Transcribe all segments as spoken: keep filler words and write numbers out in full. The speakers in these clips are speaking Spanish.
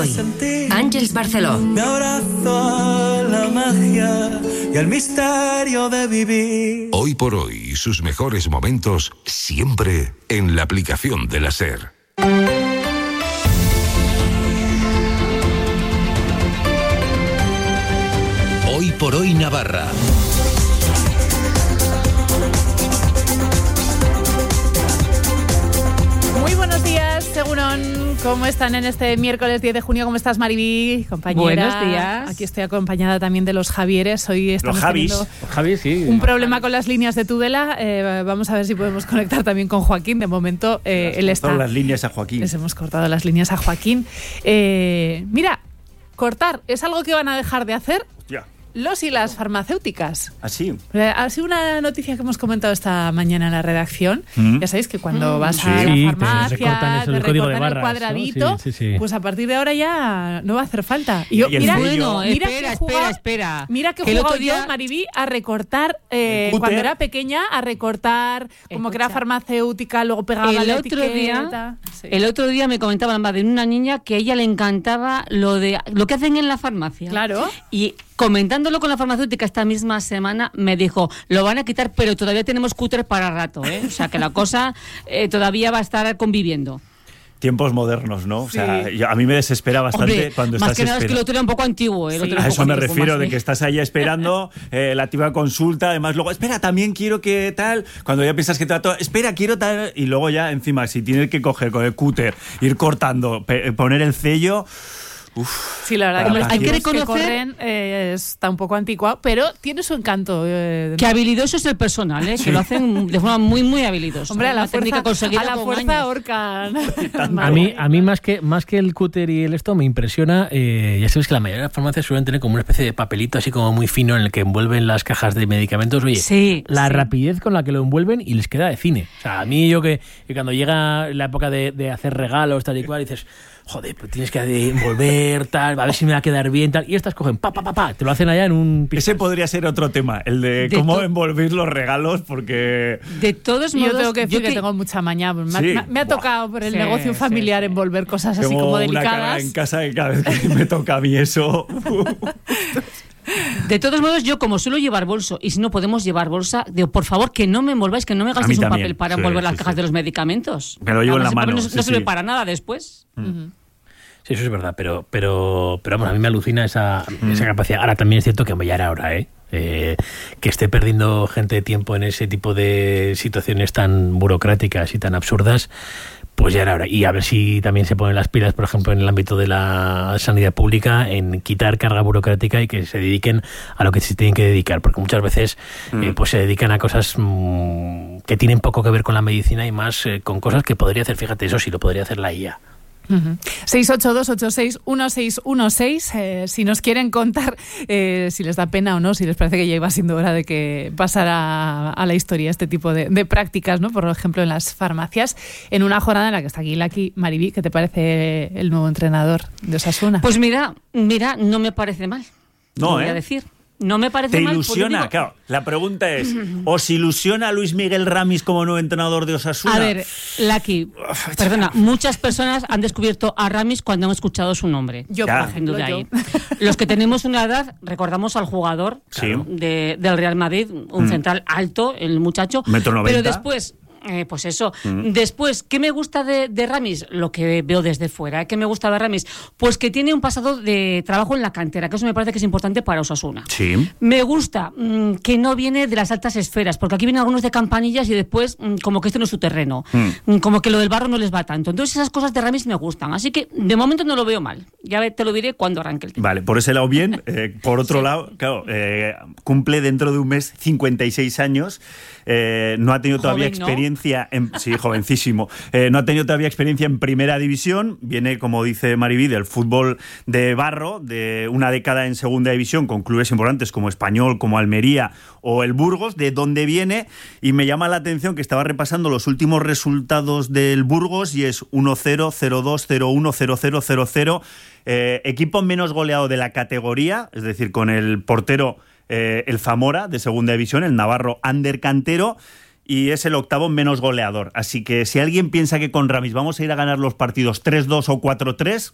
hoy. Àngels Barceló. Me abrazo a la magia y al misterio de vivir. Hoy por hoy y sus mejores momentos siempre en la aplicación de la SER. Hoy por hoy Navarra. Muy buenos días, Segurón. ¿Cómo están en este miércoles diez de junio? ¿Cómo estás, Maribí, compañera? Buenos días. Aquí estoy acompañada también de los Javieres. Hoy estamos los Javis. teniendo Los Javis, sí. un problema con las líneas de Tudela. Eh, vamos a ver si podemos conectar también con Joaquín. De momento, eh, él está... las líneas a Joaquín. Les hemos cortado las líneas a Joaquín. Eh, mira, cortar es algo que van a dejar de hacer Ya. los y las farmacéuticas. Así. Ha sido una noticia que hemos comentado esta mañana en la redacción. ¿Mm? Ya sabéis que cuando Mm. vas Sí, a la sí, farmacia, te recortan eso, te el código de recortan el barras, cuadradito, ¿no? Sí, sí, sí. pues a partir de ahora ya no va a hacer falta. Y yo, Y el mira, sello. mira espera, que jugaba- espera, espera. Mira que, Que el jugaba otro día- yo, Maribí, a recortar, eh, ¿El cúter? cuando era pequeña, a recortar, como que era Escucha. farmacéutica, luego pegaba El la otro etiqueta. día, Sí. el otro día me comentaba la madre de una niña que a ella le encantaba lo de lo que hacen en la farmacia. Claro. Y comentándolo con la farmacéutica esta misma semana, me dijo, lo van a quitar, pero todavía tenemos cúter para rato, ¿eh? O sea, que la cosa eh, todavía va a estar conviviendo. Tiempos modernos, ¿no? O sea, Sí. yo- a mí me desespera bastante Hombre, cuando más estás que nada es que el esperando. otro era un poco antiguo. ¿eh? El Sí. otro era A un eso poco me antiguo, refiero, más de bien. que estás ahí esperando eh, la típica consulta, además luego, espera, también quiero que tal, cuando ya piensas que te va todo, espera, quiero tal, y luego ya encima, si tienes que coger con el cúter, ir cortando, pe- poner el sello, uff. Sí, la verdad Para que los hay que tiempos que reconocer- corren eh, está un poco anticuado, pero tiene su encanto. eh, Que habilidoso es el personal, ¿eh? Que lo hacen de forma muy, muy habilidosa. Hombre, a la Una técnica fuerza, conseguida a la con fuerza años. ahorcan. A mí, a mí más que más que el cúter y el esto me impresiona, eh, ya sabes que la mayoría de las farmacias suelen tener como una especie de papelito así como muy fino en el que envuelven las cajas de medicamentos. Oye, Sí, la sí. rapidez con la que lo envuelven y les queda de cine. O sea, a mí yo que, que cuando llega la época de, de hacer regalos tal y cual, dices, joder, pues tienes que envolver tal, a ver si me va a quedar bien tal, y estas cogen pa pa pa pa, te lo hacen allá en un Ese pizarro. podría ser otro tema, el de, De cómo to- envolver los regalos, porque... De todos Y modos, yo tengo que decir yo que tengo mucha maña. Me, ha- Sí. me ha- me ha Buah. tocado por el Sí, negocio sí, familiar sí. envolver cosas así Tengo como una cara delicadas. en casa que cada vez que me toca a mí eso... De todos modos, yo como suelo llevar bolso, y si no podemos llevar bolsa, digo, por favor, que no me envolváis, que no me A gastéis mí un también, papel para sí, envolver las sí, cajas sí. de los medicamentos. Me lo llevo en la Además, el papel mano, No, sí, no sirve sí. para nada después. Sí, eso es verdad, pero pero pero vamos, a mí me alucina esa, esa capacidad. Ahora también es cierto que ya era hora, ¿eh? Eh, que esté perdiendo gente de tiempo en ese tipo de situaciones tan burocráticas y tan absurdas, pues ya era hora. Y a ver si también se ponen las pilas, por ejemplo, en el ámbito de la sanidad pública, en quitar carga burocrática y que se dediquen a lo que se tienen que dedicar, porque muchas veces Mm. eh, pues se dedican a cosas mmm, que tienen poco que ver con la medicina y más eh, con cosas que podría hacer, fíjate, eso sí lo podría hacer la I A. Ujú. seis ocho dos ocho seis uno seis uno seis eh, si nos quieren contar eh, si les da pena o no, si les parece que ya iba siendo hora de que pasara a la historia este tipo de, de prácticas, ¿no? Por ejemplo, en las farmacias, en una jornada en la que está aquí Laki. Maribí, ¿qué te parece el nuevo entrenador de Osasuna? Pues mira, mira, no me parece mal. No, Lo voy ¿eh? a decir. No me parece ¿Te mal. pues yo ilusiona? digo- Claro, la pregunta es, ¿os ilusiona Luis Miguel Ramis como nuevo entrenador de Osasuna? A ver, Laki, perdona, muchas personas han descubierto a Ramis cuando han escuchado su nombre. Yo, Ya. por ejemplo, De yo. ahí. Los que tenemos una edad, recordamos al jugador Sí. de, del Real Madrid, un Mm. central alto, el muchacho. Metro noventa. Pero después, eh, pues eso. Mm. Después, ¿qué me gusta de, de Ramis? Lo que veo desde fuera. ¿eh? ¿Qué me gusta de Ramis? Pues que tiene un pasado de trabajo en la cantera, que eso me parece que es importante para Osasuna. Sí. Me gusta mmm, que no viene de las altas esferas, porque aquí vienen algunos de campanillas y después mmm, como que este no es su terreno, Mm. mm, como que lo del barro no les va tanto. Entonces esas cosas de Ramis me gustan, así que de momento no lo veo mal. Ya ve- te lo diré cuando arranque el tema. Vale, por ese lado bien. Eh, por otro lado, claro, eh, cumple dentro de un mes cincuenta y seis años. Eh, no ha tenido todavía Joven, ¿no? experiencia en, sí, jovencísimo. Eh, no ha tenido todavía experiencia en primera división. Viene, como dice Maribí, del fútbol de barro, de una década en segunda división con clubes importantes como Español, como Almería o el Burgos, de donde viene. Y me llama la atención que estaba repasando los últimos resultados del Burgos y es uno cero, cero dos, cero uno, cero cero, cero cero. Eh, equipo menos goleado de la categoría, es decir, con el portero eh, el Zamora de segunda división, el navarro Ander Cantero, y es el octavo menos goleador. Así que si alguien piensa que con Ramis vamos a ir a ganar los partidos tres dos o cuatro tres,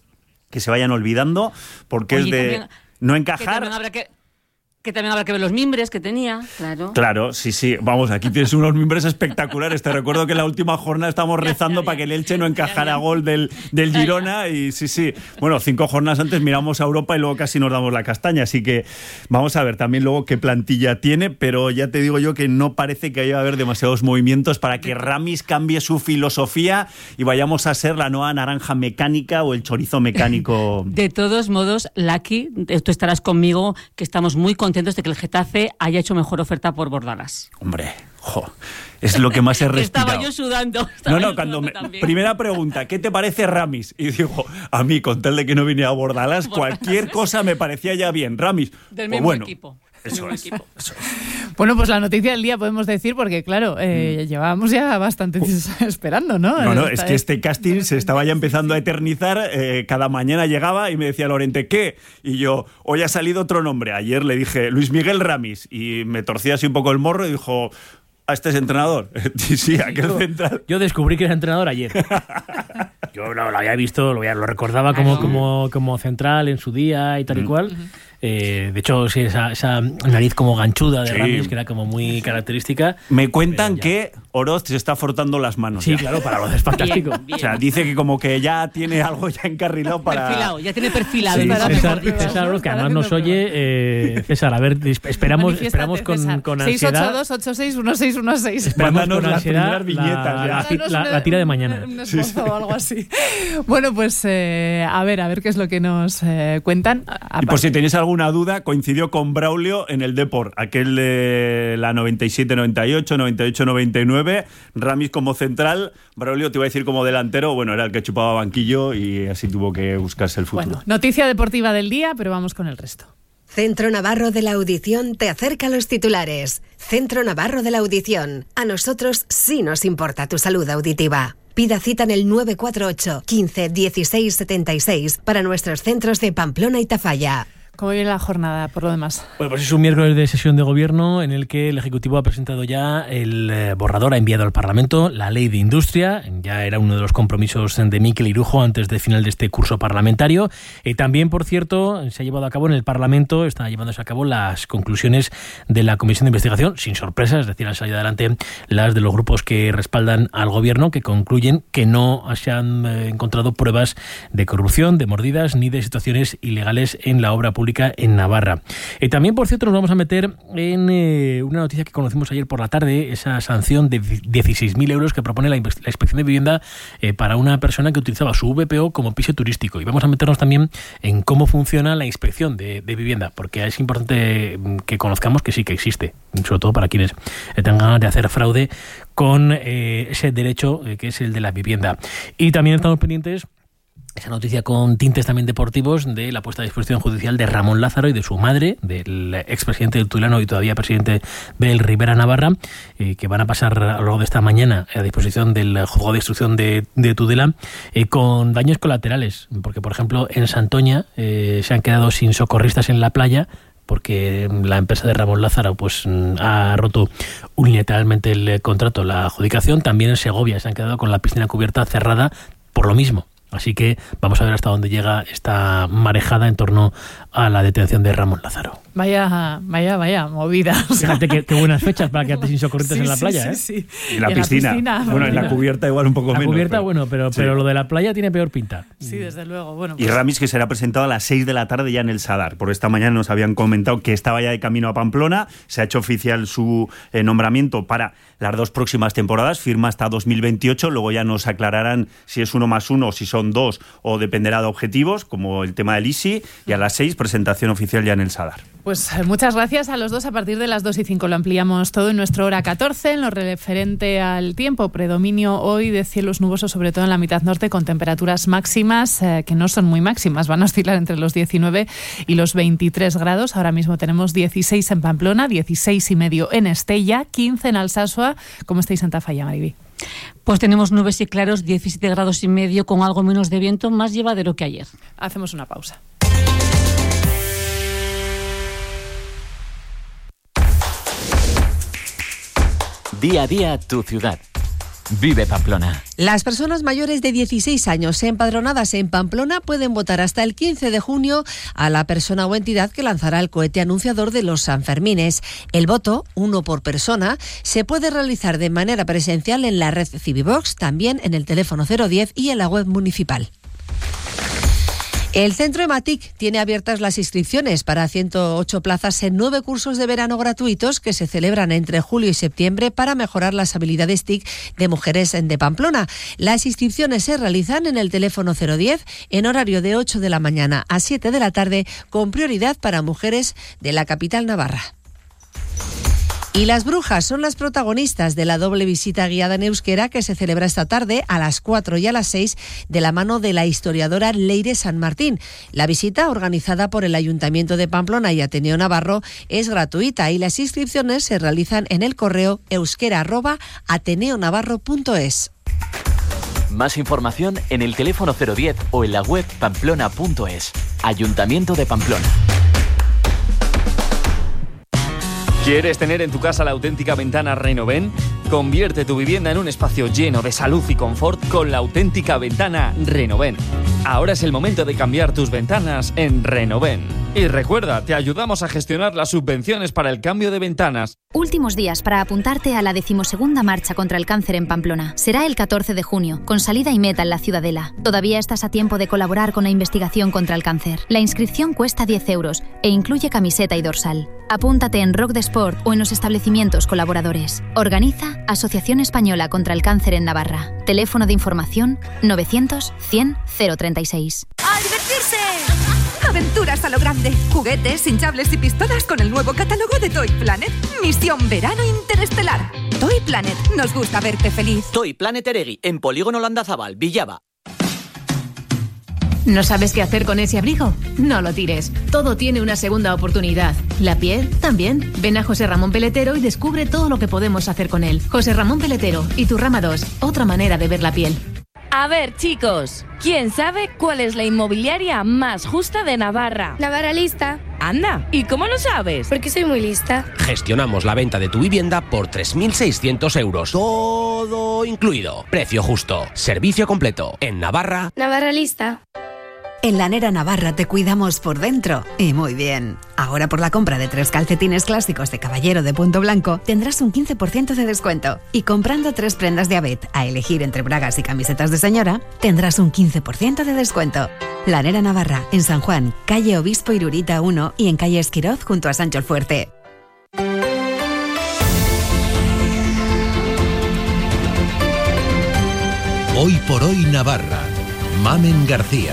que se vayan olvidando, porque Oye, es de también, no que encajar. también habrá que... Que también habrá que ver los mimbres que tenía, claro. Claro, sí, sí. Vamos, aquí tienes unos mimbres espectaculares. Te recuerdo que en la última jornada estábamos rezando ya, ya, para que el Elche no encajara ya, ya. gol del, del Girona. Y sí, sí. Bueno, cinco jornadas antes miramos a Europa y luego casi nos damos la castaña. Así que vamos a ver también luego qué plantilla tiene. Pero ya te digo yo que no parece que haya a haber demasiados movimientos para que Ramis cambie su filosofía y vayamos a ser la nueva naranja mecánica o el chorizo mecánico. De todos modos, Lucky, tú estarás conmigo, que estamos muy contentos contentos de que el Getafe haya hecho mejor oferta por Bordalas. Hombre, jo, es lo que más he respirado. Estaba yo sudando. Estaba no, no, yo cuando me, también. primera pregunta, ¿qué te parece Ramis? Y digo, a mí, con tal de que no viniera a Bordalas, cualquier cosa me parecía ya bien. Ramis, del pues mismo bueno, equipo. Eso es, eso es. Bueno, pues la noticia del día podemos decir, porque claro, eh, mm. llevábamos ya bastante esperando, ¿no? No, no, es que este casting se estaba ya empezando a eternizar. Eh, cada mañana llegaba y me decía Lorente, ¿qué? Y yo, hoy ha salido otro nombre. Ayer le dije, Luis Miguel Ramis, y me torcía así un poco el morro y dijo, ¿a este es entrenador? Sí, sí, aquel central. Yo descubrí que era entrenador ayer. Yo lo, lo había visto, lo, lo recordaba como, como, como central en su día y tal y cual. Uh-huh. Eh, de hecho, sí, esa, esa nariz como ganchuda de sí. Ramis, que era como muy característica. Me cuentan que Oroz se está frotando las manos. Sí, ya. claro, para Oroz es fantástico. Bien, bien. O sea, dice que como que ya tiene algo ya encarrilado para... Perfilado, ya tiene perfilado. Sí, César, César Oroz, que además nos oye. Eh, César, a ver, esperamos, esperamos con, con ansiedad... seis ocho dos ocho seis uno seis uno seis. Esperamos con ansiedad las viñetas, la, la, la, la, la tira de mañana. Un esbozo sí, sí. o algo así. Bueno, pues eh, a ver, a ver qué es lo que nos eh, cuentan. Y por si tenéis alguna duda, coincidió con Braulio en el Depor, aquel de la noventa y siete noventa y ocho, noventa y ocho noventa y nueve, Ramis como central, Braulio te iba a decir como delantero, bueno, era el que chupaba banquillo y así tuvo que buscarse el futuro. Bueno, noticia deportiva del día, pero vamos con el resto. Centro Navarro de la Audición te acerca a los titulares. Centro Navarro de la Audición. A nosotros sí nos importa tu salud auditiva. Pida cita en el nueve cuatro ocho, quince, dieciséis, setenta y seis para nuestros centros de Pamplona y Tafalla. ¿Cómo viene la jornada, por lo demás? Bueno, pues es un miércoles de sesión de gobierno en el que el Ejecutivo ha presentado ya el eh, borrador, ha enviado al Parlamento la Ley de Industria. Ya era uno de los compromisos de Mikel Irujo antes del final de este curso parlamentario. Y también, por cierto, se ha llevado a cabo en el Parlamento, está llevándose a cabo las conclusiones de la Comisión de Investigación, sin sorpresas, es decir, han salido adelante las de los grupos que respaldan al gobierno, que concluyen que no se han eh, encontrado pruebas de corrupción, de mordidas, ni de situaciones ilegales en la obra pública en Navarra. Eh, también, por cierto, nos vamos a meter en eh, una noticia que conocimos ayer por la tarde, esa sanción de dieciséis mil euros que propone la, la Inspección de Vivienda eh, para una persona que utilizaba su V P O como piso turístico. Y vamos a meternos también en cómo funciona la inspección de, de vivienda, porque es importante que conozcamos que sí que existe, sobre todo para quienes tengan ganas de hacer fraude con eh, ese derecho eh, que es el de la vivienda. Y también estamos pendientes esa noticia con tintes también deportivos de la puesta a disposición judicial de Ramón Lázaro y de su madre, del expresidente del Tudelano y todavía presidente del Rivera Navarra, eh, que van a pasar a lo largo de esta mañana a disposición del juzgado de instrucción de, de Tudela, eh, con daños colaterales, porque por ejemplo en Santoña eh, se han quedado sin socorristas en la playa, porque la empresa de Ramón Lázaro pues ha roto unilateralmente el contrato, la adjudicación. También en Segovia se han quedado con la piscina cubierta cerrada por lo mismo. Así que vamos a ver hasta dónde llega esta marejada en torno a la detención de Ramón Lázaro. Vaya, vaya, vaya, movida. Fíjate qué, qué buenas fechas para quedarte sin socorritos sí, en la sí, playa, sí, ¿eh? Sí. Y la, y piscina. la piscina. Bueno, en la cubierta igual un poco la menos. La cubierta, pero, bueno, pero, sí. pero lo de la playa tiene peor pinta. Sí, desde luego. Bueno, pues. Y Ramis, que será presentado a las seis de la tarde ya en el Sadar. Por esta mañana nos habían comentado que estaba ya de camino a Pamplona. Se ha hecho oficial su eh, nombramiento para las dos próximas temporadas. Firma hasta dos mil veintiocho. Luego ya nos aclararán si es uno más uno, si son dos, o dependerá de objetivos, como el tema del I S I. Y a las seis, presentación oficial ya en el Sadar. Pues muchas gracias a los dos. A partir de las dos y cinco lo ampliamos todo en nuestro hora catorce. En lo referente al tiempo, predominio hoy de cielos nubosos, sobre todo en la mitad norte, con temperaturas máximas eh, que no son muy máximas. Van a oscilar entre los diecinueve y los veintitrés grados. Ahora mismo tenemos dieciséis en Pamplona, dieciséis y medio en Estella, quince en Alsasua. ¿Cómo estáis en Tafalla, Mariví? Pues tenemos nubes y claros, diecisiete grados y medio, con algo menos de viento, más llevadero que ayer. Hacemos una pausa. Día a día, tu ciudad. Vive Pamplona. Las personas mayores de dieciséis años empadronadas en Pamplona pueden votar hasta el quince de junio a la persona o entidad que lanzará el cohete anunciador de los Sanfermines. El voto, uno por persona, se puede realizar de manera presencial en la red Civivox, también en el teléfono cero diez y en la web municipal. El Centro EMATIC tiene abiertas las inscripciones para ciento ocho plazas en nueve cursos de verano gratuitos que se celebran entre julio y septiembre para mejorar las habilidades T I C de mujeres de Pamplona. Las inscripciones se realizan en el teléfono cero diez en horario de ocho de la mañana a siete de la tarde, con prioridad para mujeres de la capital navarra. Y las brujas son las protagonistas de la doble visita guiada en euskera que se celebra esta tarde a las cuatro y a las seis de la mano de la historiadora Leire San Martín. La visita, organizada por el Ayuntamiento de Pamplona y Ateneo Navarro, es gratuita y las inscripciones se realizan en el correo euskera arroba ateneo navarro punto es. Más información en el teléfono cero diez o en la web pamplona punto es. Ayuntamiento de Pamplona. ¿Quieres tener en tu casa la auténtica ventana Renoven? Convierte tu vivienda en un espacio lleno de salud y confort con la auténtica ventana Renoven. Ahora es el momento de cambiar tus ventanas en Renoven. Y recuerda, te ayudamos a gestionar las subvenciones para el cambio de ventanas. Últimos días para apuntarte a la decimosegunda marcha contra el cáncer en Pamplona. Será el catorce de junio, con salida y meta en la Ciudadela. Todavía estás a tiempo de colaborar con la investigación contra el cáncer. La inscripción cuesta diez euros e incluye camiseta y dorsal. Apúntate en Rock de Sport o en los establecimientos colaboradores. Organiza Asociación Española contra el Cáncer en Navarra. Teléfono de información novecientos cien cero treinta y seis. ¡A divertirse! Aventuras a lo grande. Juguetes, hinchables y pistolas con el nuevo catálogo de Toy Planet. Misión Verano Interestelar. Toy Planet. Nos gusta verte feliz. Toy Planet Eregui, en Polígono Landazabal, Villaba. ¿No sabes qué hacer con ese abrigo? No lo tires. Todo tiene una segunda oportunidad. La piel también. Ven a José Ramón Peletero y descubre todo lo que podemos hacer con él. José Ramón Peletero y tu Rama dos. Otra manera de ver la piel. A ver, chicos, ¿quién sabe cuál es la inmobiliaria más justa de Navarra? Navarra Lista. Anda, ¿y cómo lo sabes? Porque soy muy lista. Gestionamos la venta de tu vivienda por tres mil seiscientos euros. Todo incluido. Precio justo. Servicio completo. En Navarra. Navarra Lista. En Lanera Navarra te cuidamos por dentro y muy bien. Ahora por la compra de tres calcetines clásicos de caballero de punto blanco tendrás un quince por ciento de descuento. Y comprando tres prendas de Abet a elegir entre bragas y camisetas de señora, tendrás un quince por ciento de descuento. Lanera Navarra, en San Juan, calle Obispo Irurita uno y en calle Esquiroz junto a Sancho el Fuerte. Hoy por hoy Navarra. Mamen García.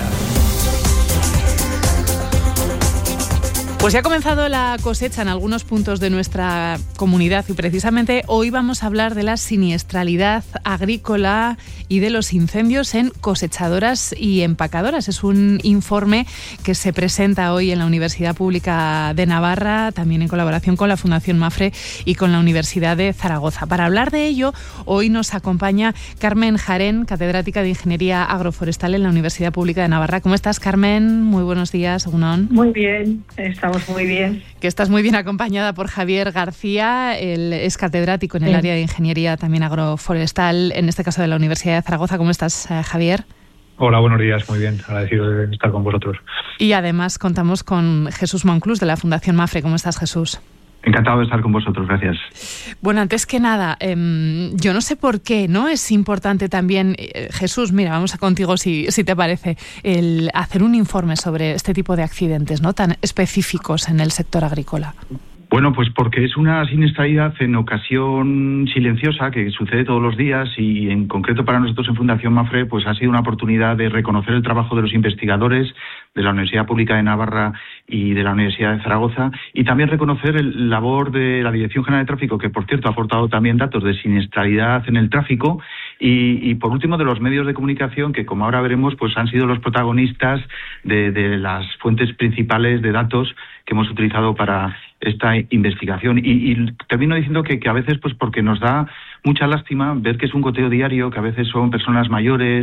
Pues ya ha comenzado la cosecha en algunos puntos de nuestra comunidad y precisamente hoy vamos a hablar de la siniestralidad agrícola y de los incendios en cosechadoras y empacadoras. Es un informe que se presenta hoy en la Universidad Pública de Navarra, también en colaboración con la Fundación Mafre y con la Universidad de Zaragoza. Para hablar de ello, hoy nos acompaña Carmen Jarén, catedrática de Ingeniería Agroforestal en la Universidad Pública de Navarra. ¿Cómo estás, Carmen? Muy buenos días. Egunon. Muy bien, está Estamos muy bien. Que estás muy bien acompañada por Javier García, él es catedrático en el sí. área de Ingeniería también agroforestal, en este caso de la Universidad de Zaragoza. ¿Cómo estás, Javier? Hola, buenos días, muy bien, agradecido de estar con vosotros. Y además contamos con Jesús Monclús de la Fundación Mafre. ¿Cómo estás, Jesús? Encantado de estar con vosotros, gracias. Bueno, antes que nada, eh, yo no sé por qué, ¿no? Es importante también, eh, Jesús, mira, vamos a contigo si, si te parece, el hacer un informe sobre este tipo de accidentes, ¿no? Tan específicos en el sector agrícola. Bueno, pues porque es una siniestralidad en ocasión silenciosa que sucede todos los días y en concreto para nosotros en Fundación Mafre pues ha sido una oportunidad de reconocer el trabajo de los investigadores de la Universidad Pública de Navarra y de la Universidad de Zaragoza y también reconocer el labor de la Dirección General de Tráfico, que por cierto ha aportado también datos de siniestralidad en el tráfico y, y por último de los medios de comunicación que, como ahora veremos, pues han sido los protagonistas de, de las fuentes principales de datos que hemos utilizado para esta investigación. Y, y termino diciendo que, que a veces, pues porque nos da mucha lástima ver que es un goteo diario, que a veces son personas mayores,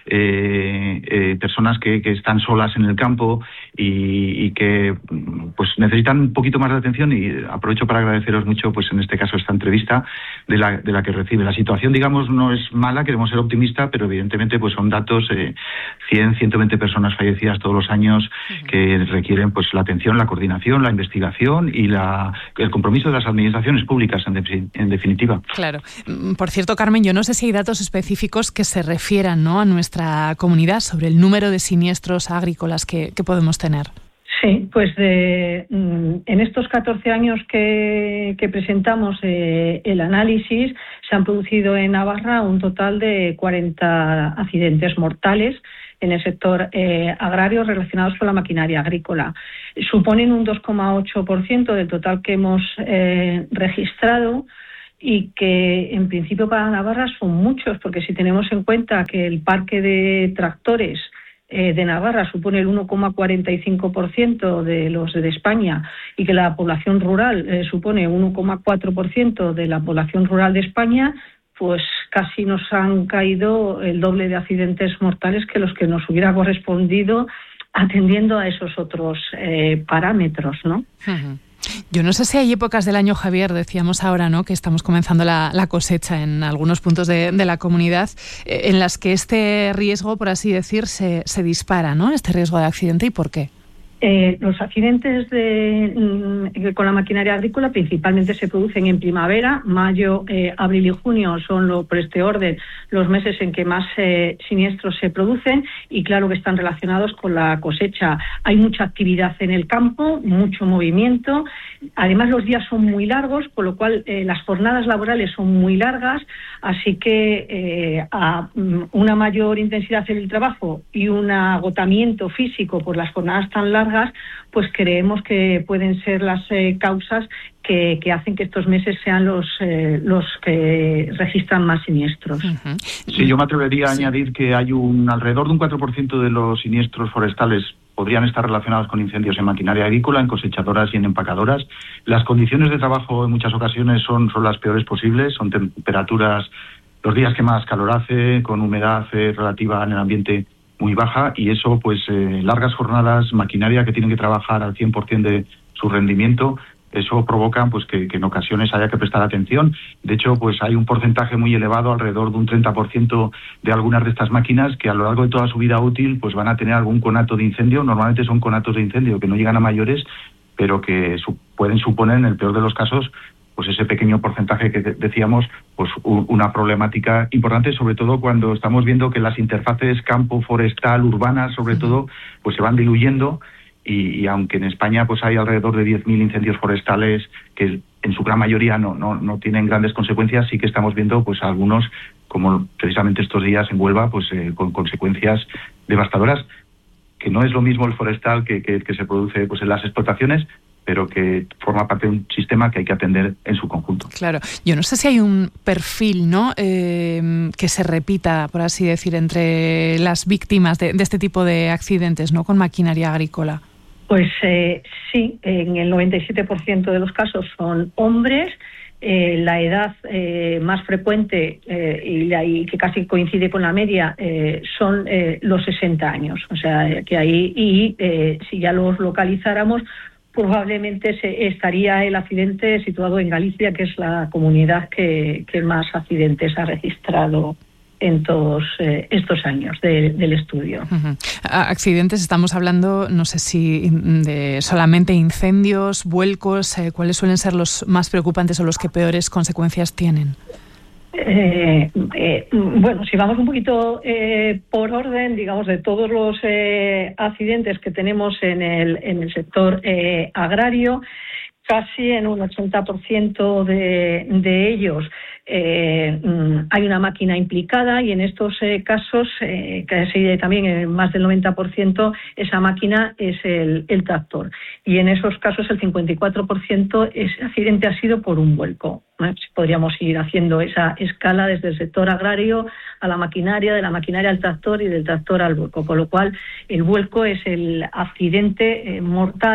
eh, eh, personas que, que están solas en el campo y, y que pues necesitan un poquito más de atención, y aprovecho para agradeceros mucho, pues en este caso, esta entrevista de la, de la que recibe. La situación, digamos, no es mala, queremos ser optimistas, pero evidentemente pues son datos, eh, cien, ciento veinte personas fallecidas todos los años que requieren pues la atención, la coordinación, la investigación y la, el compromiso de las administraciones públicas, en, de, en definitiva. Claro. Por cierto, Carmen, yo no sé si hay datos específicos que se refieran, ¿no?, a nuestra comunidad sobre el número de siniestros agrícolas que, que podemos tener. Sí, pues de, en estos catorce años que, que presentamos eh, el análisis, se han producido en Navarra un total de cuarenta accidentes mortales en el sector eh, agrario relacionados con la maquinaria agrícola. Suponen un dos coma ocho por ciento del total que hemos eh, registrado, y que en principio para Navarra son muchos, porque si tenemos en cuenta que el parque de tractores eh, de Navarra supone el uno coma cuarenta y cinco por ciento de los de España, y que la población rural eh, supone uno coma cuatro por ciento de la población rural de España, pues casi nos han caído el doble de accidentes mortales que los que nos hubiera correspondido atendiendo a esos otros eh, parámetros, ¿no? Uh-huh. Yo no sé si hay épocas del año, Javier, decíamos ahora, ¿no?, que estamos comenzando la, la cosecha en algunos puntos de, de la comunidad, eh, en las que este riesgo, por así decir, se, se dispara, ¿no?, este riesgo de accidente, ¿y por qué? Eh, los accidentes de, mm, con la maquinaria agrícola principalmente se producen en primavera. Mayo, eh, abril y junio son, lo, por este orden, los meses en que más eh, siniestros se producen, y claro que están relacionados con la cosecha. Hay mucha actividad en el campo, mucho movimiento. Además, los días son muy largos, con lo cual eh, las jornadas laborales son muy largas, así que eh, a mm, una mayor intensidad en el trabajo y un agotamiento físico por las jornadas tan largas, pues creemos que pueden ser las eh, causas que, que hacen que estos meses sean los eh, los que registran más siniestros. Uh-huh. Sí, yo me atrevería sí. a añadir que hay un alrededor de un cuatro por ciento de los siniestros forestales podrían estar relacionados con incendios en maquinaria agrícola, en cosechadoras y en empacadoras. Las condiciones de trabajo en muchas ocasiones son, son las peores posibles, son temperaturas, los días que más calor hace, con humedad eh, relativa en el ambiente muy baja, y eso, pues, eh, largas jornadas, maquinaria que tienen que trabajar al cien por ciento de su rendimiento, eso provoca, pues, que, que en ocasiones haya que prestar atención. De hecho, pues hay un porcentaje muy elevado, alrededor de un treinta por ciento de algunas de estas máquinas, que a lo largo de toda su vida útil, pues van a tener algún conato de incendio. Normalmente son conatos de incendio que no llegan a mayores, pero que su- pueden suponer, en el peor de los casos, pues ese pequeño porcentaje que de- decíamos, pues u- una problemática importante, sobre todo cuando estamos viendo que las interfaces campo, forestal, urbanas, sobre todo, pues se van diluyendo, y, y aunque en España pues hay alrededor de diez mil incendios forestales que en su gran mayoría no, no, no tienen grandes consecuencias, sí que estamos viendo pues algunos, como precisamente estos días en Huelva, pues eh, con consecuencias devastadoras, que no es lo mismo el forestal que, que, que se produce pues en las explotaciones, pero que forma parte de un sistema que hay que atender en su conjunto. Claro, yo no sé si hay un perfil, ¿no?, eh, que se repita, por así decir, entre las víctimas de, de este tipo de accidentes, ¿no?, con maquinaria agrícola. Pues eh, sí, en el noventa y siete por ciento de los casos son hombres. Eh, la edad eh, más frecuente eh, y, la, y que casi coincide con la media eh, son eh, los sesenta años. O sea, que ahí, y eh, si ya los localizáramos, probablemente se, estaría el accidente situado en Galicia, que es la comunidad que, que más accidentes ha registrado en todos eh, estos años de, del estudio. Uh-huh. Accidentes, estamos hablando, no sé si de solamente incendios, vuelcos, eh, ¿cuáles suelen ser los más preocupantes o los que peores consecuencias tienen? Eh, eh, bueno, si vamos un poquito eh, por orden, digamos, de todos los eh, accidentes que tenemos en el, en el sector eh, agrario, casi en un ochenta por ciento de, de ellos eh, hay una máquina implicada, y en estos eh, casos, eh, casi también en más del noventa por ciento, esa máquina es el, el tractor. Y en esos casos el cincuenta y cuatro por ciento ese accidente ha sido por un vuelco. ¿eh? Podríamos ir haciendo esa escala desde el sector agrario a la maquinaria, de la maquinaria al tractor y del tractor al vuelco. Con lo cual, el vuelco es el accidente eh, mortal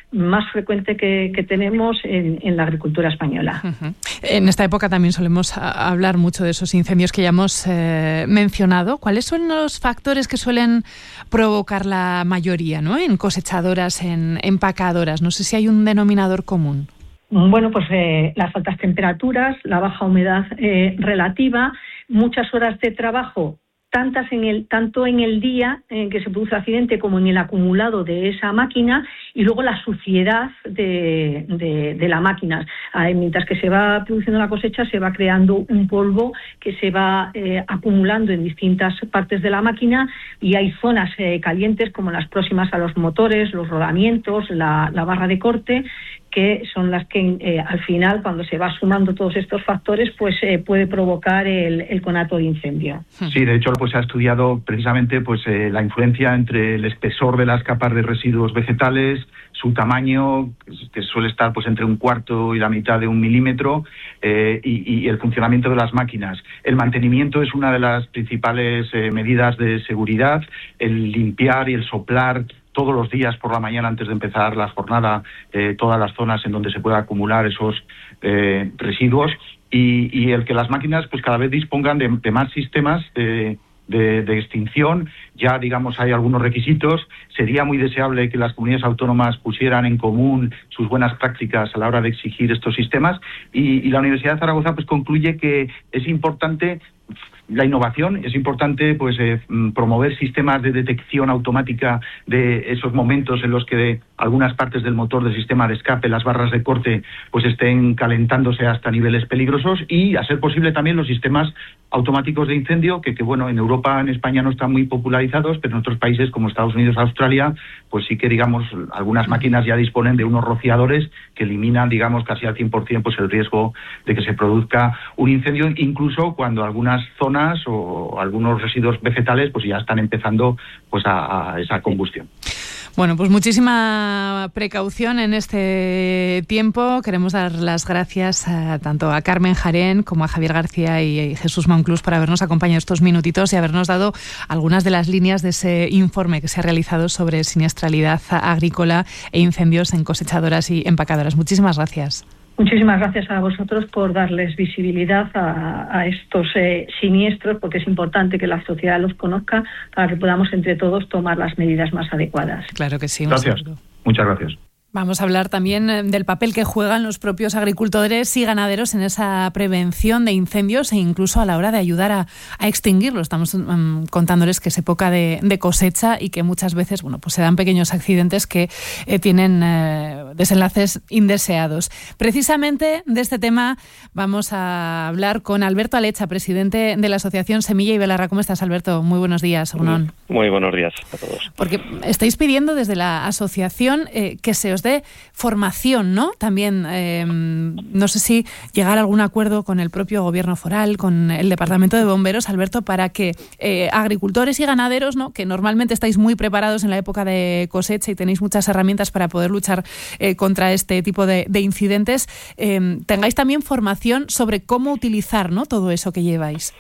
más frecuente que, que tenemos en, en la agricultura española. Uh-huh. En esta época también solemos a, hablar mucho de esos incendios que ya hemos eh, mencionado. ¿Cuáles son los factores que suelen provocar la mayoría, ¿no? En cosechadoras, en empacadoras? No sé si hay un denominador común. Bueno, pues eh, las altas temperaturas, la baja humedad eh, relativa, muchas horas de trabajo, tantas en el, tanto en el día en que se produce el accidente como en el acumulado de esa máquina, y luego la suciedad de, de, de la máquina. Eh, mientras que se va produciendo la cosecha, se va creando un polvo que se va eh, acumulando en distintas partes de la máquina, y hay zonas eh, calientes como las próximas a los motores, los rodamientos, la, la barra de corte, que son las que eh, al final, cuando se va sumando todos estos factores, pues eh, puede provocar el, el conato de incendio. Sí, de hecho pues se ha estudiado precisamente pues eh, la influencia entre el espesor de las capas de residuos vegetales, su tamaño, que suele estar pues entre un cuarto y la mitad de un milímetro, eh, y, y el funcionamiento de las máquinas. El mantenimiento es una de las principales eh, medidas de seguridad, el limpiar y el soplar todos los días por la mañana antes de empezar la jornada, eh, todas las zonas en donde se pueda acumular esos eh, residuos, y, y el que las máquinas pues cada vez dispongan de, de más sistemas de, de, de extinción. Ya, digamos, hay algunos requisitos. Sería muy deseable que las comunidades autónomas pusieran en común sus buenas prácticas a la hora de exigir estos sistemas, y, y la Universidad de Zaragoza pues concluye que es importante la innovación, es importante pues eh, promover sistemas de detección automática de esos momentos en los que algunas partes del motor del sistema de escape, las barras de corte, pues estén calentándose hasta niveles peligrosos, y a ser posible también los sistemas automáticos de incendio, que, que bueno, en Europa, en España no están muy popularizados, pero en otros países como Estados Unidos, Australia, pues sí que, digamos, algunas máquinas ya disponen de unos rociadores que eliminan, digamos, casi al cien por ciento pues el riesgo de que se produzca un incendio, incluso cuando algunas zonas o algunos residuos vegetales pues ya están empezando pues a, a esa combustión. Bueno, pues muchísima precaución en este tiempo. Queremos dar las gracias a, tanto a Carmen Jarén como a Javier García y Jesús Monclús por habernos acompañado estos minutitos y habernos dado algunas de las líneas de ese informe que se ha realizado sobre siniestralidad agrícola e incendios en cosechadoras y empacadoras. Muchísimas gracias. Muchísimas gracias a vosotros por darles visibilidad a, a estos eh, siniestros, porque es importante que la sociedad los conozca para que podamos entre todos tomar las medidas más adecuadas. Claro que sí. Gracias. Muchas gracias. Vamos a hablar también del papel que juegan los propios agricultores y ganaderos en esa prevención de incendios e incluso a la hora de ayudar a, a extinguirlos. Estamos um, contándoles que es época de, de cosecha y que muchas veces bueno, pues se dan pequeños accidentes que eh, tienen eh, desenlaces indeseados. Precisamente de este tema vamos a hablar con Alberto Alecha, presidente de la Asociación Semilla y Belarra. ¿Cómo estás, Alberto? Muy buenos días. Muy, muy buenos días a todos. Porque estáis pidiendo desde la asociación eh, que se os de formación, ¿no? También, eh, no sé si llegar a algún acuerdo con el propio gobierno foral, con el Departamento de Bomberos, Alberto, para que eh, agricultores y ganaderos, ¿no? Que normalmente estáis muy preparados en la época de cosecha y tenéis muchas herramientas para poder luchar eh, contra este tipo de, de incidentes, eh, tengáis también formación sobre cómo utilizar, ¿no? Todo eso que lleváis.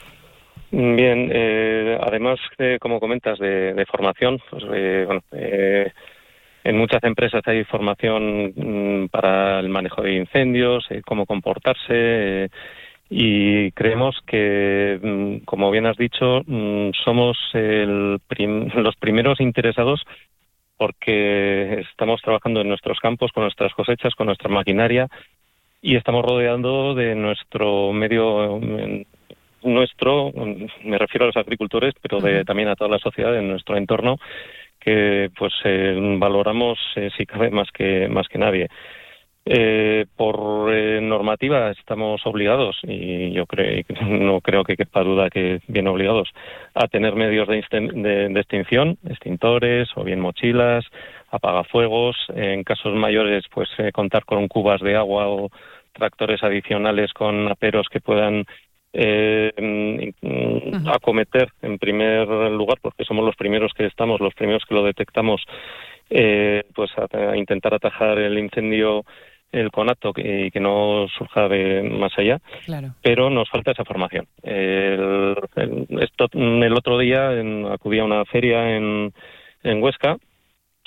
Bien, eh, además, eh, como comentas, de, de formación, pues, eh, bueno, eh, en muchas empresas hay formación mmm, para el manejo de incendios, eh, cómo comportarse, eh, y creemos que, mmm, como bien has dicho, mmm, somos el prim- los primeros interesados, porque estamos trabajando en nuestros campos, con nuestras cosechas, con nuestra maquinaria, y estamos rodeando de nuestro medio, nuestro, me refiero a los agricultores, pero de, también a toda la sociedad, en nuestro entorno, que pues eh, valoramos eh, si cabe más que más que nadie. Eh, por eh, normativa estamos obligados, y yo creo no creo que quepa duda que bien obligados, a tener medios de, de, de extinción, extintores o bien mochilas, apagafuegos. En casos mayores, pues eh, contar con cubas de agua o tractores adicionales con aperos que puedan Eh, uh-huh. acometer en primer lugar, porque somos los primeros que estamos, los primeros que lo detectamos, eh, pues a, a intentar atajar el incendio, el conato, y que, que no surja de más allá. Claro. Pero nos falta esa formación. El, el, esto, el otro día en, acudí a una feria en, en Huesca,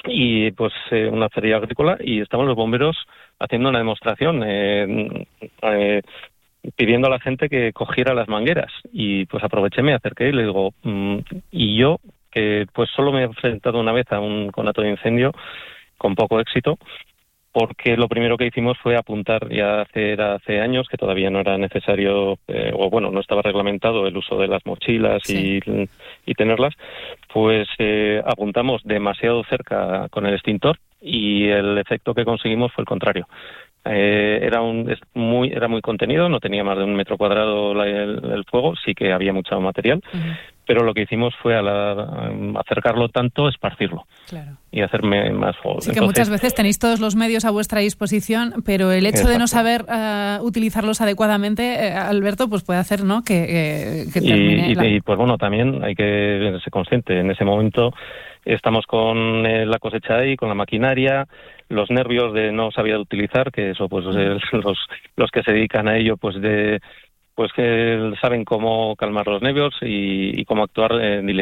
y pues eh, una feria agrícola, y estaban los bomberos haciendo una demostración, eh, eh, pidiendo a la gente que cogiera las mangueras, y pues aproveché, me acerqué y le digo, mmm, y yo, que pues solo me he enfrentado una vez a un conato de incendio, con poco éxito, porque lo primero que hicimos fue apuntar, ya hace, era hace años, que todavía no era necesario, eh, o bueno, no estaba reglamentado el uso de las mochilas sí. y, y tenerlas, pues eh, apuntamos demasiado cerca con el extintor y el efecto que conseguimos fue el contrario. Eh, era un es muy era muy contenido, no tenía más de un metro cuadrado la, el, el fuego, sí que había mucho material, uh-huh. pero lo que hicimos fue a la, a acercarlo tanto, esparcirlo claro. y hacerme más fuego. Sí, que Entonces, muchas veces tenéis todos los medios a vuestra disposición, pero el hecho exacto. de no saber uh, utilizarlos adecuadamente, eh, Alberto, pues puede hacer, ¿no? que, que, que termine y, la... y pues bueno, también hay que ser consciente. En ese momento estamos con eh, la cosecha ahí, con la maquinaria, los nervios de no saber utilizar, que eso pues eh, los los que se dedican a ello pues de pues que saben cómo calmar los nervios y, y cómo actuar en